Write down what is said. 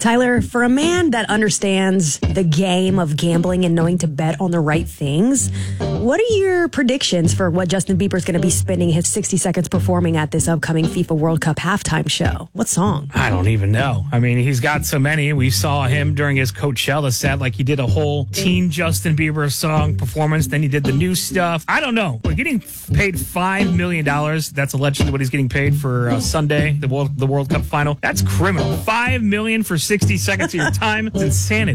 Tyler, for a man that understands the game of gambling and knowing to bet on the right things, what are your predictions for what Justin Bieber's going to be spending his 60 seconds performing at this upcoming FIFA World Cup halftime show? What song? I don't even know. I mean, he's got so many. We saw him during his Coachella set, like he did a whole teen Justin Bieber song performance. Then he did the new stuff. I don't know. We're getting paid $5 million. That's allegedly what he's getting paid for Sunday, the World Cup final. That's criminal. $5 million for 60 seconds of your time. It's insanity.